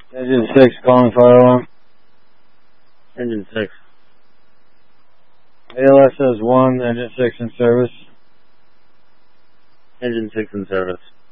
Engine 6 calling fire alarm. Engine 6. ALS has 1, Engine 6 in service. Engine 6 in service.